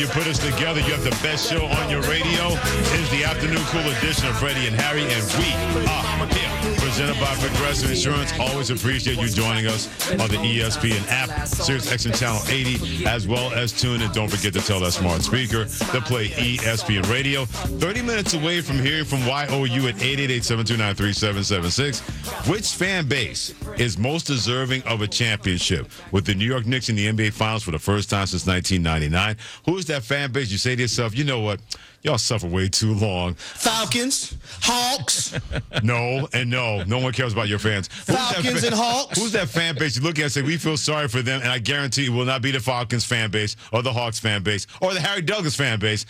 you put us together. You have the best show on your radio. It's the afternoon cool edition of Freddie and Harry, and we are here. Presented by Progressive Insurance. Always appreciate you joining us on the ESPN app, Sirius XM Channel 80, as well as tune in. Don't forget to tell that smart speaker to play ESPN Radio. 30 minutes away from hearing from YOU at 888-729-3776. Which fan base is most deserving of a championship? With the New York Knicks in the NBA Finals for the first time since 1999. Who is that fan base? You say to yourself, you know what? Y'all suffer way too long. Falcons, Hawks. No, and no. No one cares about your fans. Falcons and Hawks. Who's that fan base you look at and say, we feel sorry for them, and I guarantee it will not be the Falcons fan base or the Hawks fan base or the Harry Douglas fan base,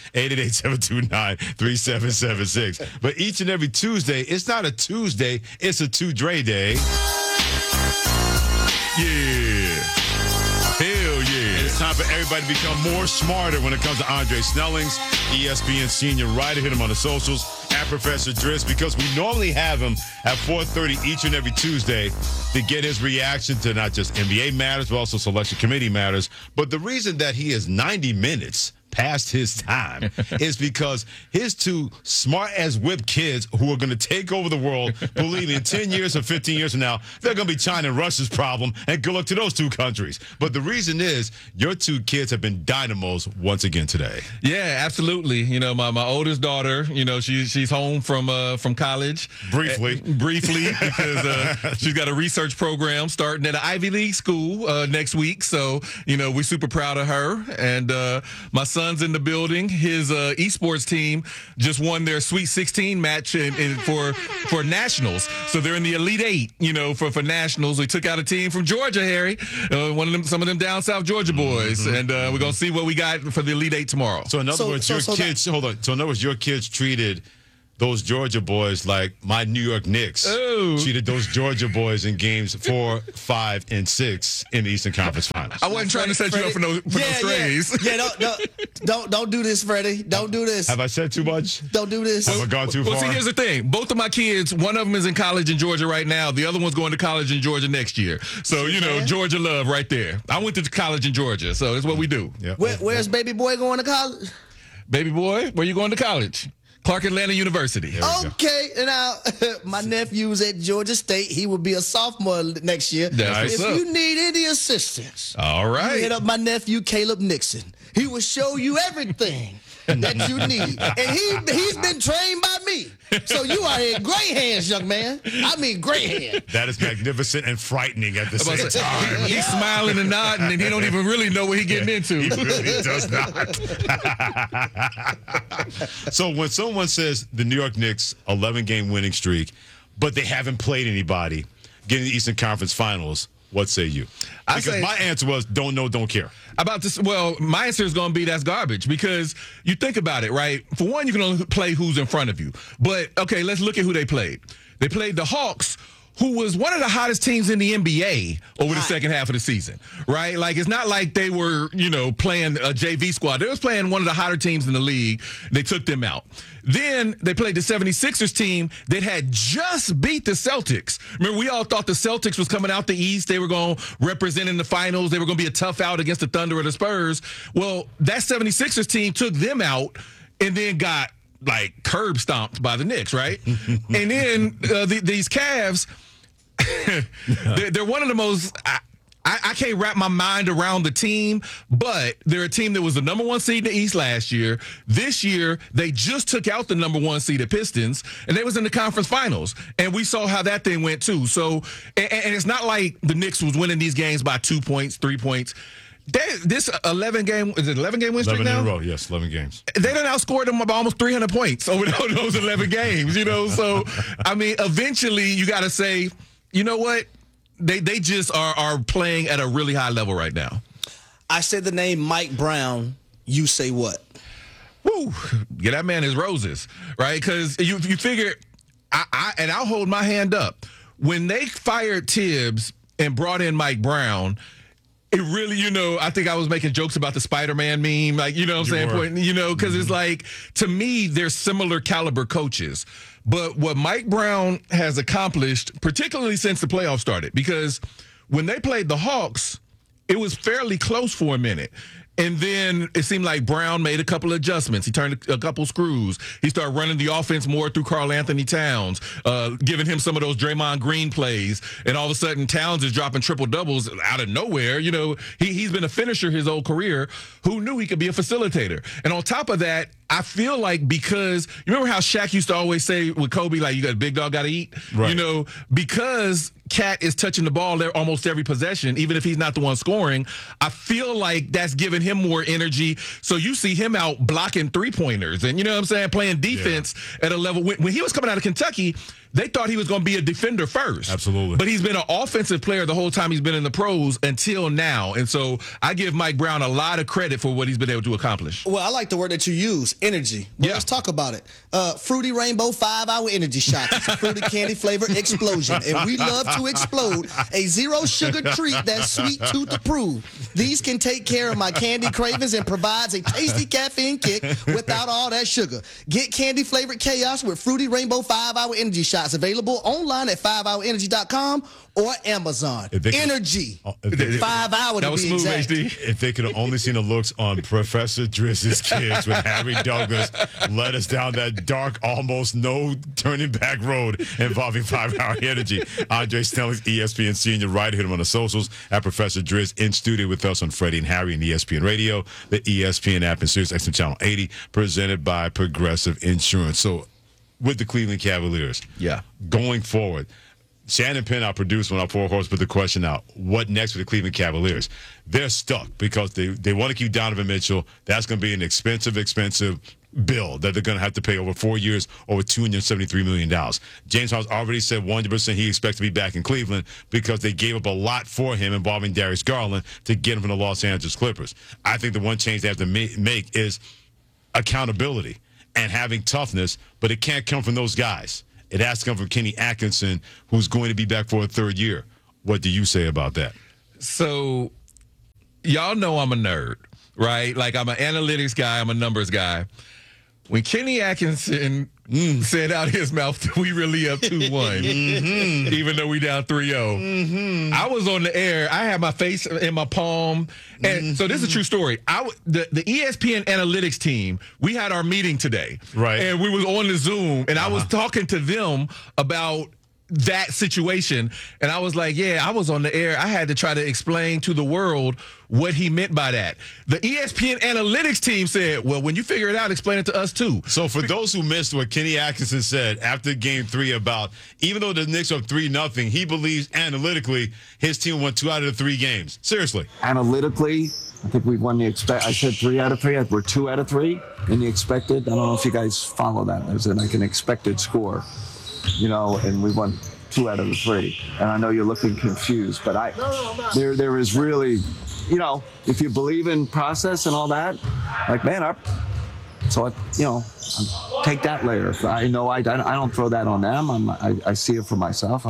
888-729-3776. But each and every Tuesday, it's not a Tuesday, it's a two-Dre day. Yeah. Hell yeah. It's time for everybody to become more smarter when it comes to Andre Snellings, ESPN senior writer. Hit him on the socials at Professor Driss, because we normally have him at 4:30 each and every Tuesday to get his reaction to not just NBA matters, but also selection committee matters. But the reason that he is 90 minutes past his time is because his two smart-as-whip kids who are going to take over the world, believe me, in 10 years or 15 years from now, they're going to be China and Russia's problem, and good luck to those two countries. But the reason is your two kids have been dynamos once again today. Yeah, absolutely. You know, my oldest daughter, you know, she's home from college. Briefly, because she's got a research program starting at an Ivy League school next week. So, you know, we're super proud of her. And my son's in the building. His esports team just won their Sweet 16 match for nationals. So they're in the Elite Eight, you know, for nationals. We took out a team from Georgia, Harry. Some of them down south Georgia boys. And we're going to see what we got for the Elite Eight tomorrow. So in other words, your kids, hold on. So in other words, your kids treated those Georgia boys like my New York Knicks treated those Georgia boys in games 4, 5, and 6 in the Eastern Conference Finals. I wasn't trying to set you up for no strays. Yeah, don't do this, Freddie. Don't do this. Have I said too much? Don't do this. Have I gone too far? Well, see, here's the thing. Both of my kids, one of them is in college in Georgia right now. The other one's going to college in Georgia next year. So, you know, Georgia love right there. I went to college in Georgia, so that's what we do. Yeah. Where's baby boy going to college? Baby boy, where you going to college? Clark Atlanta University. Okay, now my nephew's at Georgia State. He will be a sophomore next year. Nice. If you need any assistance, all right, you hit up my nephew Caleb Nixon. He will show you everything that you need, and he's been trained by me. So you are in great hands, young man. I mean, great hands. That is magnificent and frightening at the same time. He's smiling and nodding, and he don't even really know what he's getting into. He really does not. So when someone says the New York Knicks 11-game winning streak, but they haven't played anybody getting the Eastern Conference Finals, what say you? Because my answer was don't know, don't care. About this, well, my answer is going to be that's garbage, because you think about it, right? For one, you can only play who's in front of you. But, okay, let's look at who they played. They played the Hawks, who was one of the hottest teams in the NBA over the second half of the season, right? Like, it's not like they were, you know, playing a JV squad. They was playing one of the hotter teams in the league. They took them out. Then they played the 76ers team that had just beat the Celtics. Remember, we all thought the Celtics was coming out the East. They were going to represent in the finals. They were going to be a tough out against the Thunder or the Spurs. Well, that 76ers team took them out and then got, like, curb stomped by the Knicks, right? And then these Cavs, they're one of the most... I can't wrap my mind around the team, but they're a team that was the number one seed in the East last year. This year, they just took out the number one seed, the Pistons, and they was in the conference finals. And we saw how that thing went, too. So, and it's not like the Knicks was winning these games by 2 points, 3 points. This 11-game, is it 11-game win streak now? 11 in a row, yes, 11 games. They done outscored them by almost 300 points over those 11 games, you know? So, I mean, eventually you got to say, you know what? They just are playing at a really high level right now. I said the name Mike Brown. You say what? Woo! Get that man his roses, right? Because you figure, I'll hold my hand up. When they fired Tibbs and brought in Mike Brown, it really, you know, I think I was making jokes about the Spider-Man meme, like, you know what I'm saying? You know, because it's like, to me, they're similar caliber coaches. But what Mike Brown has accomplished, particularly since the playoffs started, because when they played the Hawks, it was fairly close for a minute. And then it seemed like Brown made a couple of adjustments. He turned a couple screws. He started running the offense more through Karl Anthony Towns, giving him some of those Draymond Green plays. And all of a sudden, Towns is dropping triple doubles out of nowhere. You know, he's been a finisher his whole career. Who knew he could be a facilitator? And on top of that, I feel like because you remember how Shaq used to always say with Kobe, like, you got a big dog, got to eat. Right. You know, because Cat is touching the ball there almost every possession, even if he's not the one scoring. I feel like that's giving him more energy. So you see him out blocking 3-pointers and, you know what I'm saying, playing defense at a level. When he was coming out of Kentucky, they thought he was going to be a defender first. Absolutely. But he's been an offensive player the whole time he's been in the pros until now. And so I give Mike Brown a lot of credit for what he's been able to accomplish. Well, I like the word that you use, energy. Well, Yeah. let's talk about it. Fruity Rainbow 5-hour energy shot. It's a fruity candy flavor explosion. And we love to explode a zero sugar treat that's sweet tooth approved. These can take care of my candy cravings and provides a tasty caffeine kick without all that sugar. Get candy flavored chaos with Fruity Rainbow 5-hour energy shots. Available online at 5hourenergy.com or Amazon. If they could- Energy. if they- 5 hour That to was be smooth, exact. HD. If they could have only seen the looks on Professor Drizz's kids when Harry Douglas led us down that dark, almost no turning back road involving 5-hour energy. Andre Snelling's ESPN senior writer. Hit him on the socials at Professor Driz in studio with us on Freddie and Harry and ESPN Radio, the ESPN app, and Sirius XM Channel 80, presented by Progressive Insurance. So with the Cleveland Cavaliers, going forward, Shannon Penn, our producer, on our Four Horse, put the question out, what next for the Cleveland Cavaliers? They're stuck because they want to keep Donovan Mitchell. That's going to be an expensive bill that they're going to have to pay over 4 years, over $273 million. James Harden already said 100% he expects to be back in Cleveland because they gave up a lot for him involving Darius Garland to get him from the Los Angeles Clippers. I think the one change they have to make is accountability and having toughness, but it can't come from those guys. It has to come from Kenny Atkinson, who's going to be back for a third year. What do you say about that? So y'all know I'm a nerd, right? Like, I'm an analytics guy. I'm a numbers guy. When Kenny Atkinson said out his mouth that we really up 2-1, even though we down 3-0, I was on the air. I had my face in my palm. And so this is a true story. The ESPN analytics team, we had our meeting today. Right. And we was on the Zoom, and I was talking to them about that situation, and I was like, I was on the air. I had to try to explain to the world what he meant by that. The ESPN analytics team said, well, when you figure it out, explain it to us too. So for those who missed what Kenny Atkinson said after Game 3 about, even though the Knicks are 3-0, he believes analytically his team won 2 out of the 3 games. Seriously. Analytically, I think we've won I said 3 out of 3. We're 2 out of 3 in the expected. I don't know if you guys follow that. There's like an expected score, and we won 2 out of the 3. And I know you're looking confused, but there is really, if you believe in process and all that, like, man, take that layer. I know I don't throw that on them. I see it for myself.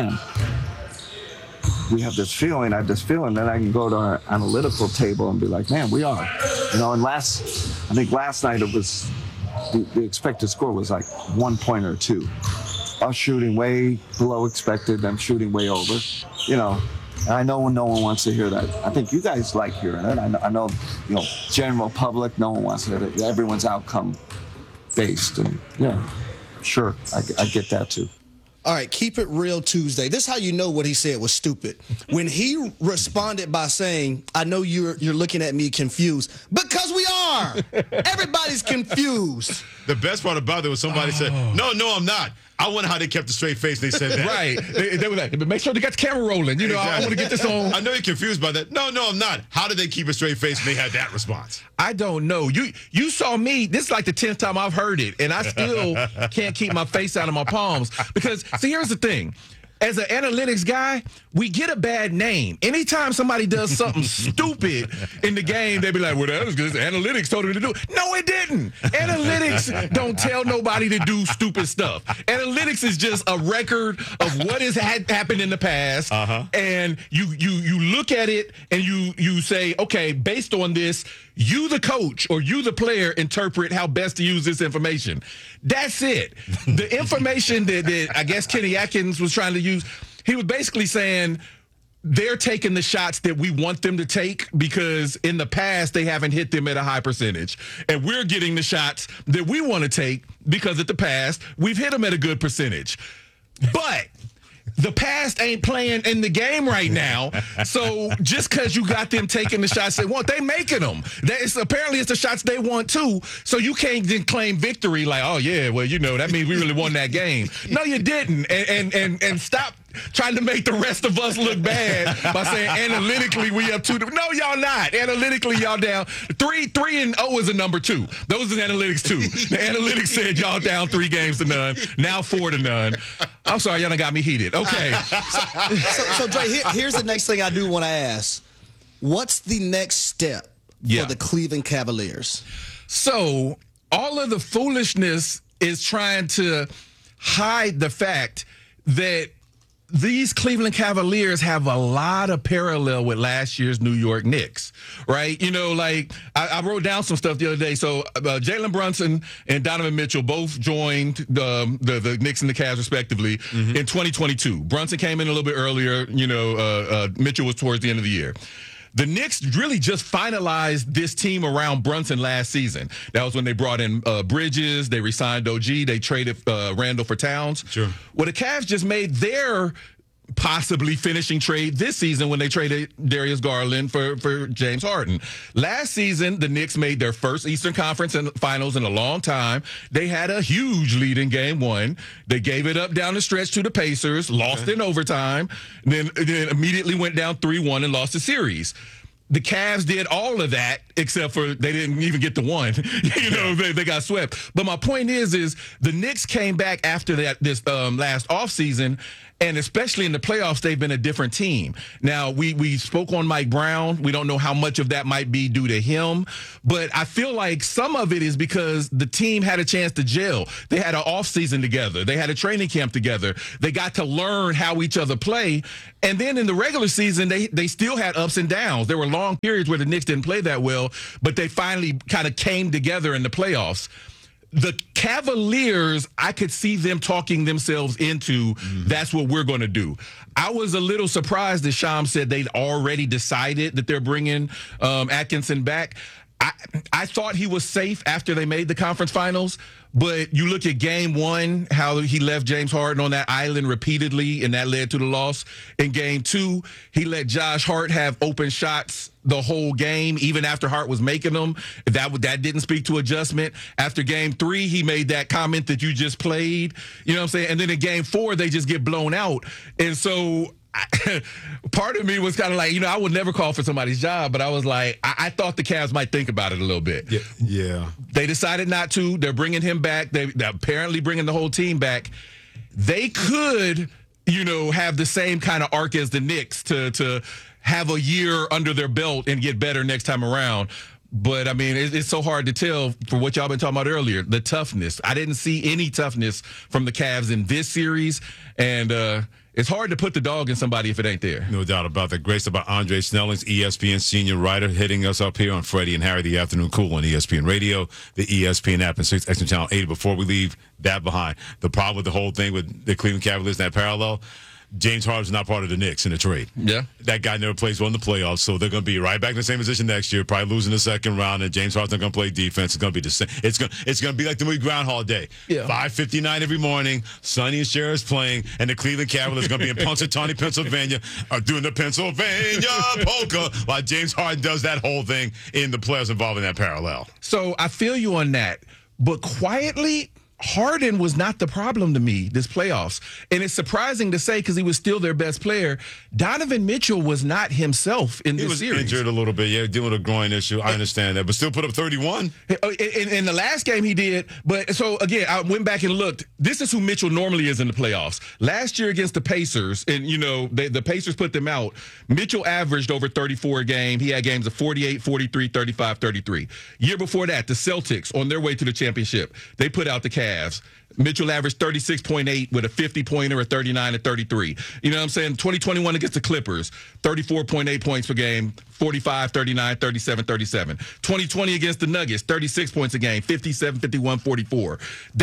We have this feeling, I have this feeling, then I can go to our analytical table and be like, man, we are. And I think last night it was, the expected score was like 1 point or 2. Us shooting way below expected, them shooting way over. And I know no one wants to hear that. I think you guys like hearing it. I know, general public, no one wants to hear it. Everyone's outcome based. And sure, I get that too. All right, keep it real Tuesday. This is how you know what he said was stupid. When he responded by saying, I know you're looking at me confused, because we are. Everybody's confused. The best part about it was somebody said, no, I'm not. I wonder how they kept a straight face. They said that. Right. They were like, make sure they got the camera rolling. Exactly. I want to get this on. I know you're confused by that. No, I'm not. How did they keep a straight face when they had that response? I don't know. You saw me. This is like the 10th time I've heard it, and I still can't keep my face out of my palms. Because, see, here's the thing. As an analytics guy, we get a bad name. Anytime somebody does something stupid in the game, they be like, well, that was because analytics told him to do it. No, it didn't. Analytics don't tell nobody to do stupid stuff. Analytics is just a record of what has happened in the past. And you look at it and you say, okay, based on this, you, the coach, or you, the player, interpret how best to use this information. That's it. The information that I guess Kenny Atkins was trying to use, he was basically saying, they're taking the shots that we want them to take because in the past they haven't hit them at a high percentage. And we're getting the shots that we want to take because at the past we've hit them at a good percentage. But the past ain't playing in the game right now. So just because you got them taking the shots they want, they making them. Apparently it's the shots they want too. So you can't then claim victory like, oh yeah, well, that means we really won that game. No, you didn't. And stop trying to make the rest of us look bad by saying analytically we have 2. No, y'all not. Analytically, y'all down 3-0 is a number 2. Those are analytics too. The analytics said y'all down 3 games to none. Now 4 to none. I'm sorry, y'all done got me heated. Okay. So Dre, here's the next thing I do want to ask. What's the next step for the Cleveland Cavaliers? So all of the foolishness is trying to hide the fact that these Cleveland Cavaliers have a lot of parallel with last year's New York Knicks, right? I wrote down some stuff the other day. So Jalen Brunson and Donovan Mitchell both joined the Knicks and the Cavs respectively in 2022. Brunson came in a little bit earlier. Mitchell was towards the end of the year. The Knicks really just finalized this team around Brunson last season. That was when they brought in Bridges. They re-signed OG. They traded Randall for Towns. Sure. Well, the Cavs just made their possibly finishing trade this season when they traded Darius Garland for James Harden. Last season, the Knicks made their first Eastern Conference Finals in a long time. They had a huge lead in Game 1. They gave it up down the stretch to the Pacers, lost in overtime, then immediately went down 3-1 and lost the series. The Cavs did all of that except for they didn't even get the 1. They got swept. But my point is the Knicks came back after this last offseason, and especially in the playoffs, they've been a different team. Now, we spoke on Mike Brown. We don't know how much of that might be due to him, but I feel like some of it is because the team had a chance to gel. They had an offseason together. They had a training camp together. They got to learn how each other play. And then in the regular season, they still had ups and downs. There were long periods where the Knicks didn't play that well, but they finally kind of came together in the playoffs. The Cavaliers, I could see them talking themselves into that's what we're going to do. I was a little surprised that Sham said they'd already decided that they're bringing Atkinson back. I thought he was safe after they made the conference finals, but you look at Game 1, how he left James Harden on that island repeatedly, and that led to the loss. In Game 2, he let Josh Hart have open shots the whole game, even after Hart was making them. That didn't speak to adjustment. After Game 3, he made that comment that you just played. You know what I'm saying? And then in Game 4, they just get blown out. And so part of me was kind of like, I would never call for somebody's job, but I was like, I thought the Cavs might think about it a little bit. Yeah. They decided not to. They're bringing him back. They're apparently bringing the whole team back. They could, have the same kind of arc as the Knicks to have a year under their belt and get better next time around. But, I mean, it's so hard to tell for what y'all been talking about earlier, the toughness. I didn't see any toughness from the Cavs in this series, and it's hard to put the dog in somebody if it ain't there. No doubt about that. Grace about Andre Snellings, ESPN senior writer, hitting us up here on Freddie and Harry, the Afternoon Cool on ESPN Radio, the ESPN app, and 6X Channel 80. Before we leave that behind, the problem with the whole thing with the Cleveland Cavaliers and that parallel, James Harden's not part of the Knicks in the trade. Yeah. That guy never plays well in the playoffs, so they're going to be right back in the same position next year, probably losing the second round, and James Harden's not going to play defense. It's going to be the same. It's going to be like the movie Groundhog Day. Yeah. 5:59 every morning, Sonny and Cher is playing, and the Cleveland Cavaliers are going to be in Punxsutawney, Pennsylvania, doing the Pennsylvania polka, while James Harden does that whole thing in the playoffs involving that parallel. So I feel you on that, but quietly, Harden was not the problem to me this playoffs. And it's surprising to say because he was still their best player. Donovan Mitchell was not himself in this series. He was injured a little bit, dealing with a groin issue. I understand that, but still put up 31. In the last game he did. But so, again, I went back and looked. This is who Mitchell normally is in the playoffs. Last year against the Pacers, and, the Pacers put them out, Mitchell averaged over 34 a game. He had games of 48, 43, 35, 33. Year before that, the Celtics, on their way to the championship, they put out the Cavs. Cavs. Mitchell averaged 36.8 with a 50-pointer, a 39 and 33. You know what I'm saying? 2021 against the Clippers, 34.8 points per game, 45, 39, 37, 37. 2020 against the Nuggets, 36 points a game, 57, 51, 44.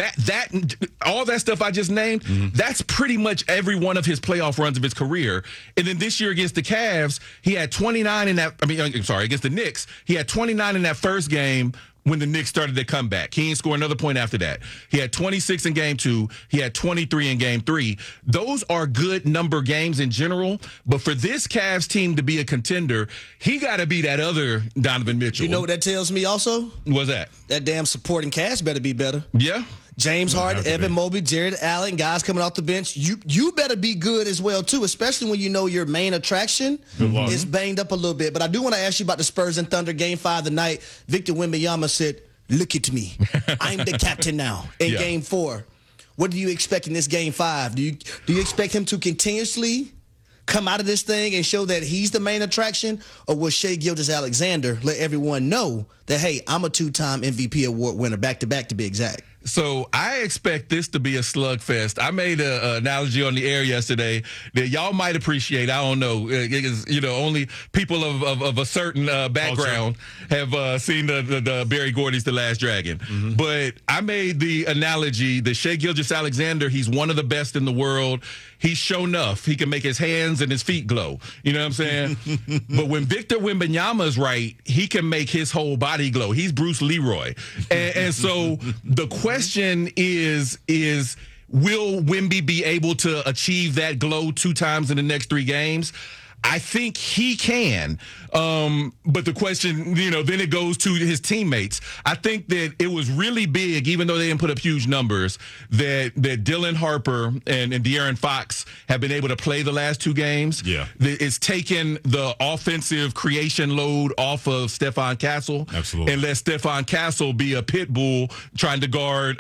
All that stuff I just named, that's pretty much every one of his playoff runs of his career. And then this year against the Cavs, he had 29 in that, against the Knicks, he had 29 in that first game when the Knicks started their comeback. He didn't score another point after that. He had 26 in game 2. He had 23 in game 3. Those are good number games in general, but for this Cavs team to be a contender, he got to be that other Donovan Mitchell. You know what that tells me also? What's that? That damn supporting cast better be better. Yeah. James Harden, Evan Mobley, Jared Allen, guys coming off the bench. You better be good as well, too, especially when you know your main attraction is banged up a little bit. But I do want to ask you about the Spurs and Thunder Game 5 tonight. Victor Wembanyama said, "Look at me. I'm the captain now." In Game 4, what do you expect in this Game 5? Do you expect him to continuously come out of this thing and show that he's the main attraction? Or will Shai Gilgeous-Alexander let everyone know that, hey, I'm a 2-time MVP award winner, back-to-back to be exact? So I expect this to be a slugfest. I made an analogy on the air yesterday that y'all might appreciate. I don't know. Only people of a certain background have seen the Barry Gordy's The Last Dragon. But I made the analogy that Shai Gilgeous-Alexander, he's one of the best in the world. He's shown enough. He can make his hands and his feet glow. You know what I'm saying? But when Victor Wembanyama's right, he can make his whole body glow. He's Bruce Leroy. And so the question is will Wemby be able to achieve that glow 2 times in the next 3 games? I think he can. But the question, then it goes to his teammates. I think that it was really big, even though they didn't put up huge numbers, that Dylan Harper and De'Aaron Fox have been able to play the last 2 games. Yeah. It's taken the offensive creation load off of Stephon Castle. Absolutely. And let Stephon Castle be a pit bull trying to guard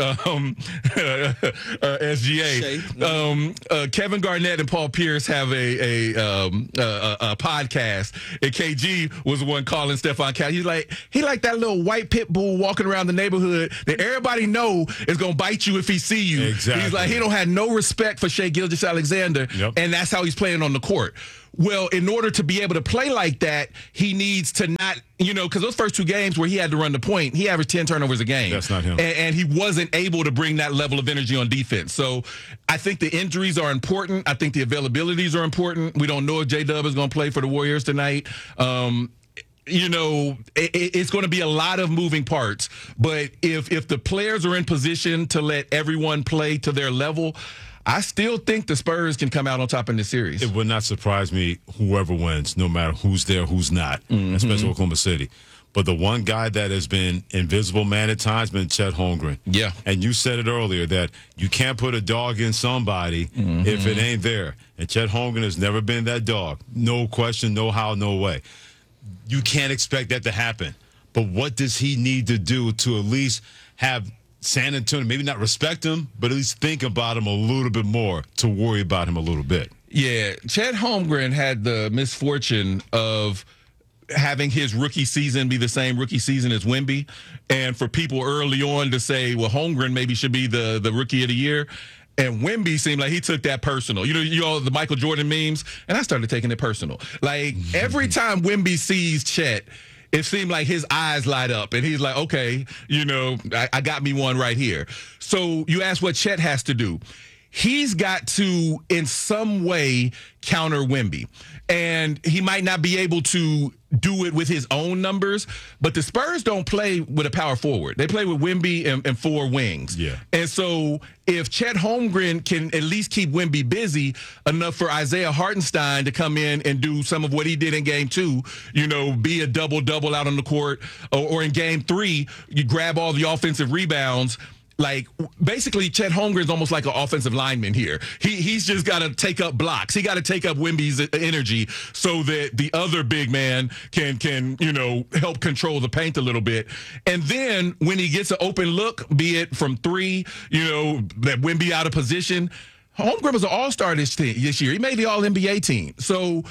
SGA. Kevin Garnett and Paul Pierce have a podcast, and KG was the one calling Stephon Castle. He like that little white pit bull walking around the neighborhood that everybody know is gonna bite you if he see you. Exactly. He's like, he don't have no respect for Shai Gilgeous-Alexander, and that's how he's playing on the court. Well, in order to be able to play like that, he needs to not, because those first 2 games where he had to run the point, he averaged 10 turnovers a game. That's not him. And he wasn't able to bring that level of energy on defense. So I think the injuries are important. I think the availabilities are important. We don't know if J-Dub is going to play for the Warriors tonight. It's going to be a lot of moving parts. But if the players are in position to let everyone play to their level, I still think the Spurs can come out on top in this series. It would not surprise me whoever wins, no matter who's there, who's not, especially Oklahoma City. But the one guy that has been invisible man at times has been Chet Holmgren. Yeah. And you said it earlier that you can't put a dog in somebody if it ain't there. And Chet Holmgren has never been that dog. No question, no how, no way. You can't expect that to happen. But what does he need to do to at least have San Antonio, maybe not respect him, but at least think about him a little bit more, to worry about him a little bit? Yeah, Chet Holmgren had the misfortune of having his rookie season be the same rookie season as Wemby, and for people early on to say, well, Holmgren maybe should be the rookie of the year. And Wemby seemed like he took that personal. You all the Michael Jordan memes, and I started taking it personal. Like, every time Wemby sees Chet, it seemed like his eyes light up, and he's like, okay, I got me one right here. So you ask what Chet has to do. He's got to, in some way, counter Wemby. And he might not be able to do it with his own numbers, but the Spurs don't play with a power forward. They play with Wemby and 4 wings. Yeah. And so if Chet Holmgren can at least keep Wemby busy enough for Isaiah Hartenstein to come in and do some of what he did in Game 2, be a double-double out on the court, or in Game 3, you grab all the offensive rebounds. Like, basically, Chet Holmgren's almost like an offensive lineman here. He's just got to take up blocks. He got to take up Wemby's energy so that the other big man can help control the paint a little bit. And then when he gets an open look, be it from 3, that Wemby out of position, Holmgren was an all-star this year. He made the All-NBA team. So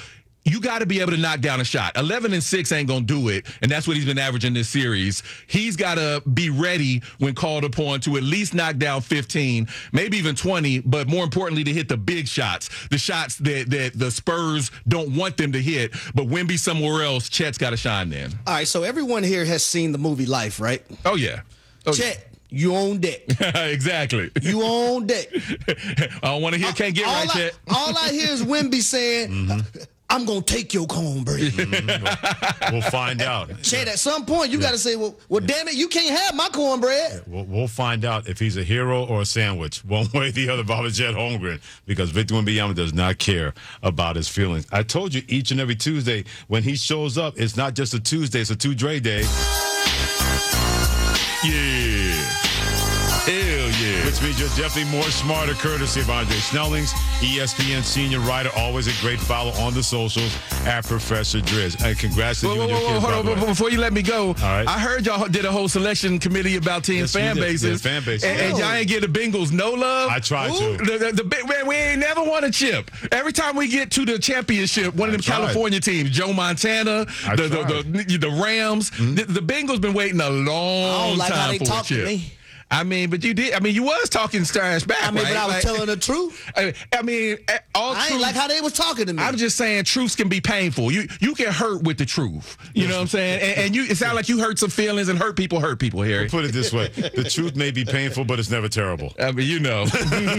you got to be able to knock down a shot. 11-6 ain't going to do it, and that's what he's been averaging this series. He's got to be ready when called upon to at least knock down 15, maybe even 20, but more importantly, to hit the big shots, the shots that the Spurs don't want them to hit, but Wemby somewhere else, Chet's got to shine then. All right, so everyone here has seen the movie Life, right? Oh, yeah. Chet, you on deck. Exactly. You on deck. I don't want to hear can't get right, Chet. All I hear is Wemby saying, I'm going to take your cornbread. We'll find out. Chet, at some point, you got to say, well, damn it, you can't have my cornbread. We'll find out if he's a hero or a sandwich, one way or the other, Baba Chet Holmgren, because Victor Wembanyama does not care about his feelings. I told you each and every Tuesday, when he shows up, it's not just a Tuesday, it's a 2 Dre day. Yeah. Hell yeah. Which means you're definitely more smarter, courtesy of Andre Snellings, ESPN senior writer, always a great follow on the socials at Professor Driz. Hey, congrats to you and your kids, hold on, before you let me go, right. I heard y'all did a whole selection committee about teams' fan bases. Yeah, fan bases. And y'all ain't get the Bengals no love. I tried to. Man, we ain't never won a chip. Every time we get to the championship, one of them California teams, Joe Montana, the Rams, the Bengals been waiting a long like time how they for a talk chip. to me. I mean, but you did. I mean, you was talking trash back, I mean, right? but I was telling the truth. I mean, all I truth. ain't like how they was talking to me. I'm just saying, truths can be painful. You can hurt with the truth. You know what I'm saying? And it sounds like you hurt some feelings, and hurt people, Harry. We'll put it this way: the truth may be painful, but it's never terrible. I mean, you know,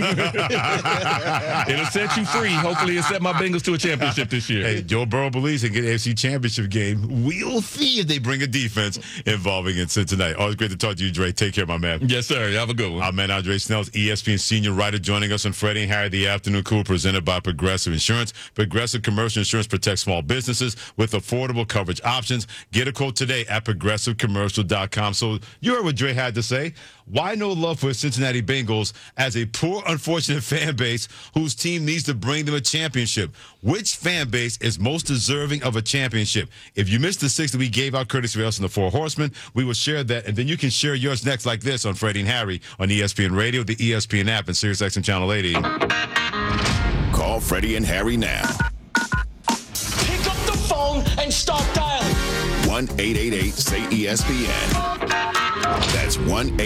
it'll set you free. Hopefully, it'll set my Bengals to a championship this year. Hey, Joe Burrow believes he can get an AFC championship game. We'll see if they bring a defense involving in Cincinnati. Always great to talk to you, Dre. Take care, my man. Yes, sir. Have a good one. Our man Andre Snell's ESPN senior writer joining us on Freddie and Harry the Afternoon Cool, presented by Progressive Insurance. Progressive Commercial Insurance protects small businesses with affordable coverage options. Get a quote today at progressivecommercial.com. So you heard what Dre had to say. Why no love for Cincinnati Bengals as a poor, unfortunate fan base whose team needs to bring them a championship? Which fan base is most deserving of a championship? If you missed the 6 that we gave out courtesy of us and the Four Horsemen, we will share that, and then you can share yours next like this on Freddie and Harry on ESPN Radio, the ESPN app, and SiriusXM Channel 80. Call Freddie and Harry now. Pick up the phone and start dialing. 1-888-SAY-ESPN. That's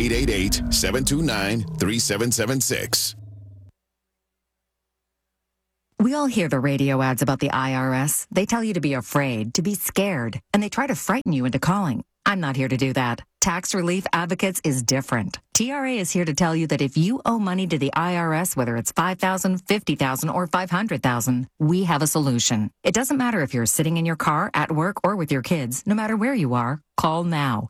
1-888-729-3776. We all hear the radio ads about the IRS. They tell you to be afraid, to be scared, and they try to frighten you into calling. I'm not here to do that. Tax Relief Advocates is different. TRA is here to tell you that if you owe money to the IRS, whether it's $5,000, $50,000, or $500,000, we have a solution. It doesn't matter if you're sitting in your car, at work, or with your kids. No matter where you are, call now.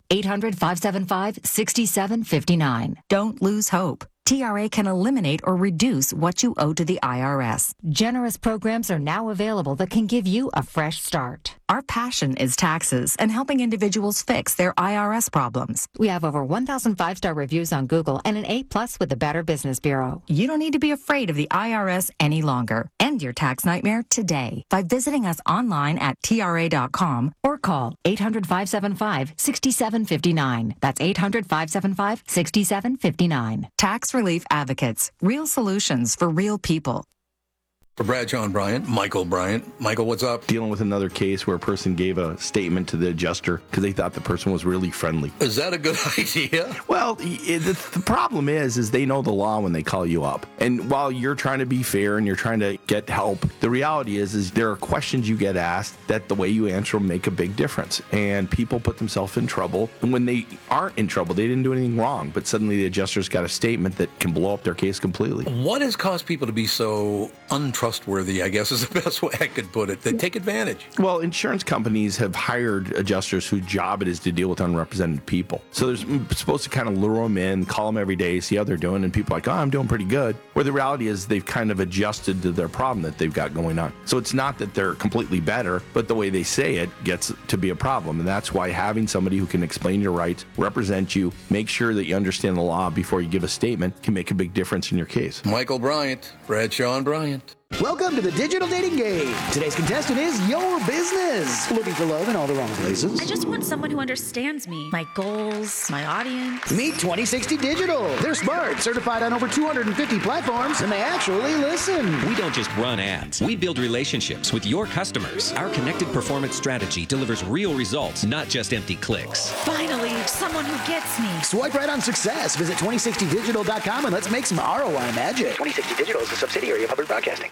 800-575-6759. Don't lose hope. TRA can eliminate or reduce what you owe to the IRS. Generous programs are now available that can give you a fresh start. Our passion is taxes and helping individuals fix their IRS problems. We have over 1,000 5-star reviews on Google and an A+ with the Better Business Bureau. You don't need to be afraid of the IRS any longer. End your tax nightmare today by visiting us online at TRA.com or call 800-575-6759. That's 800-575-6759. Tax Relief Advocates. Real solutions for real people. For Bradshaw and Bryant, Michael Bryant. Michael, what's up? Dealing with another case where a person gave a statement to the adjuster because they thought the person was really friendly. Is that a good idea? Well, the problem is they know the law when they call you up. And while you're trying to be fair and you're trying to get help, the reality is there are questions you get asked that the way you answer them make a big difference. And people put themselves in trouble. And when they aren't in trouble, they didn't do anything wrong. But suddenly the adjuster's got a statement that can blow up their case completely. What has caused people to be so untrustworthy, I guess is the best way I could put it? They take advantage. Well, insurance companies have hired adjusters whose job it is to deal with unrepresented people. So they're supposed to kind of lure them in, call them every day, see how they're doing, and people are like, oh, I'm doing pretty good. Where the reality is they've kind of adjusted to their problem that they've got going on. So it's not that they're completely better, but the way they say it gets to be a problem. And that's why having somebody who can explain your rights, represent you, make sure that you understand the law before you give a statement can make a big difference in your case. Michael Bryant, Bradshaw and Bryant. Welcome to the Digital Dating Game. Today's contestant is your business. Looking for love in all the wrong places? I just want someone who understands me, my goals, my audience. Meet 2060 Digital. They're smart, certified on over 250 platforms, and they actually listen. We don't just run ads. We build relationships with your customers. Our connected performance strategy delivers real results, not just empty clicks. Finally, someone who gets me. Swipe right on success. Visit 2060digital.com and let's make some ROI magic. 2060 Digital is a subsidiary of Hubbard Broadcasting.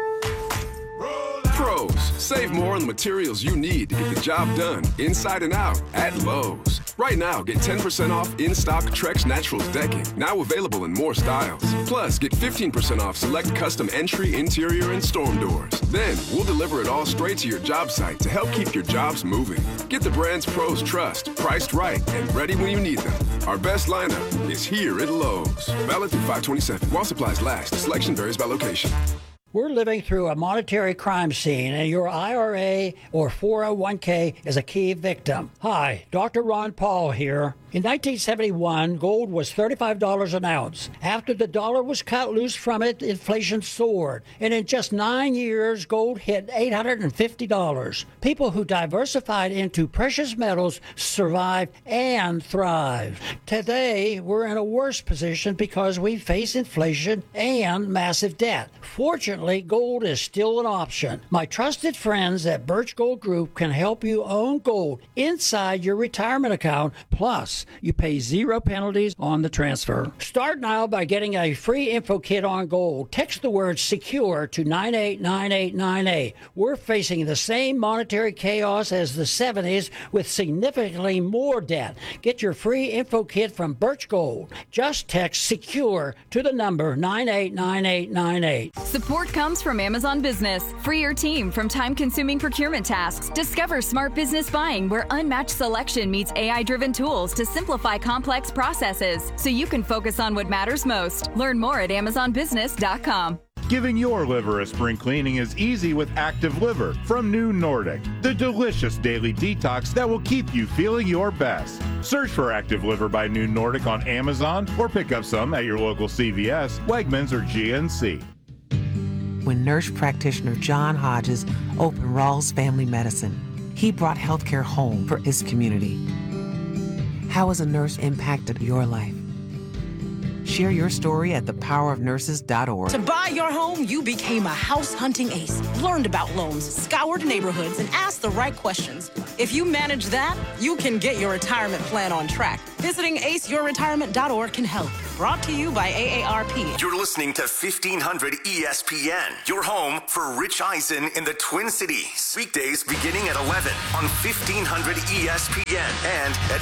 Pros, save more on the materials you need to get the job done inside and out at Lowe's. Right now, get 10% off in-stock Trex Naturals decking, now available in more styles. Plus, get 15% off select custom entry, interior, and storm doors. Then, we'll deliver it all straight to your job site to help keep your jobs moving. Get the brands pros trust, priced right, and ready when you need them. Our best lineup is here at Lowe's. Valid through 5/27. While supplies last, selection varies by location. We're living through a monetary crime scene, and your IRA or 401k is a key victim. Hi, Dr. Ron Paul here. In 1971, gold was $35 an ounce. After the dollar was cut loose from it, inflation soared. And in just 9 years, gold hit $850. People who diversified into precious metals survived and thrived. Today, we're in a worse position because we face inflation and massive debt. Fortunately, gold is still an option. My trusted friends at Birch Gold Group can help you own gold inside your retirement account. Plus, you pay 0 penalties on the transfer. Start now by getting a free info kit on gold. Text the word SECURE to 989898. We're facing the same monetary chaos as the 70s with significantly more debt. Get your free info kit from Birch Gold. Just text SECURE to the number 989898. Support comes from Amazon Business. Free your team from time-consuming procurement tasks. Discover smart business buying where unmatched selection meets AI-driven tools to simplify complex processes so you can focus on what matters most. Learn more at AmazonBusiness.com. Giving your liver a spring cleaning is easy with Active Liver from New Nordic, the delicious daily detox that will keep you feeling your best. Search for Active Liver by New Nordic on Amazon or pick up some at your local CVS, Wegmans, or GNC. When nurse practitioner John Hodges opened Rawls Family Medicine, he brought healthcare home for his community. How has a nurse impacted your life? Share your story at thepowerofnurses.org. To buy your home, you became a house hunting ace, learned about loans, scoured neighborhoods, and asked the right questions. If you manage that, you can get your retirement plan on track. Visiting aceyourretirement.org can help. Brought to you by AARP. You're listening to 1500 ESPN, your home for Rich Eisen in the Twin Cities. Weekdays beginning at 11 on 1500 ESPN and at